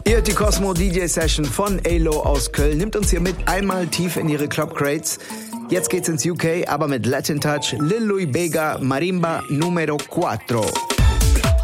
Ihr hört die Cosmo DJ Session von Alo aus Köln. Nimmt uns hier mit einmal tief in ihre Club Crates. Jetzt geht's ins UK, aber mit Latin Touch. Lil Louis Vega, Marimba Numero 4.